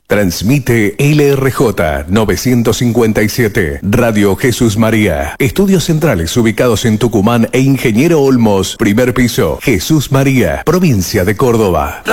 Transmite LRJ 957, Radio Jesús María. Estudios centrales ubicados en Tucumán e Ingeniero Olmos, primer piso. Jesús María, provincia de Córdoba.